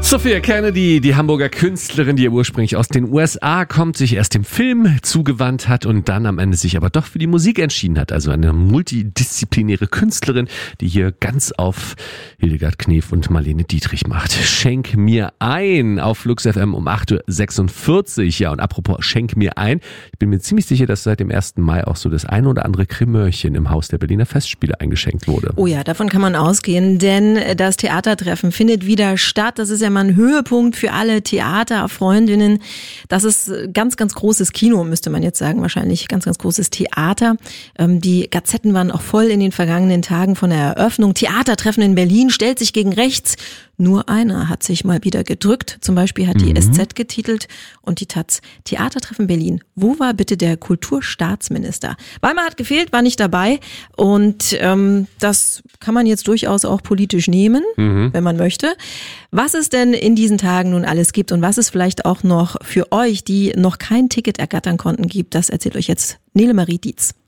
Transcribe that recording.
Sophia Kennedy, die Hamburger Künstlerin, die ursprünglich aus den USA kommt, sich erst dem Film zugewandt hat und dann am Ende sich aber doch für die Musik entschieden hat. Also eine multidisziplinäre Künstlerin, die hier ganz auf Hildegard Knef und Marlene Dietrich macht. Schenk mir ein auf Flux FM um 8.46 Uhr. Ja, und apropos Schenk mir ein. Ich bin mir ziemlich sicher, dass seit dem 1. Mai auch so das eine oder andere Krimörchen im Haus der Berliner Festspiele eingeschenkt wurde. Oh ja, davon kann man ausgehen, denn das Theatertreffen findet wieder statt. Das ist ja mal ein Höhepunkt für alle Theaterfreundinnen. Das ist ganz, ganz großes Kino, müsste man jetzt sagen, wahrscheinlich ganz, ganz großes Theater. Die Gazetten waren auch voll in den vergangenen Tagen von der Eröffnung. Theatertreffen in Berlin stellt sich gegen rechts. Nur einer hat sich mal wieder gedrückt. Zum Beispiel hat die SZ getitelt und die Taz: Theatertreffen Berlin. Wo war bitte der Kulturstaatsminister? Weimar hat gefehlt, war nicht dabei. Und das kann man jetzt durchaus auch politisch nehmen, wenn man möchte. Was es denn in diesen Tagen nun alles gibt und was es vielleicht auch noch für euch, die noch kein Ticket ergattern konnten, gibt, das erzählt euch jetzt Nele Marie Dietz.